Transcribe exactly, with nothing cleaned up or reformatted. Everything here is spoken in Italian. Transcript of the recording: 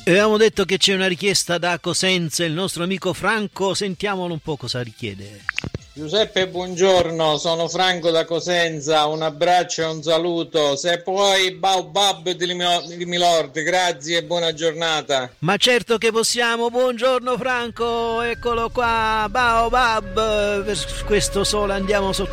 Avevamo detto che c'è una richiesta da Cosenza, il nostro amico Franco, sentiamolo un po' cosa richiede. Giuseppe, buongiorno, sono Franco da Cosenza, un abbraccio e un saluto. Se puoi, Baobab di Milord, grazie e buona giornata. Ma certo che possiamo, buongiorno Franco, eccolo qua, Baobab, per questo sole andiamo su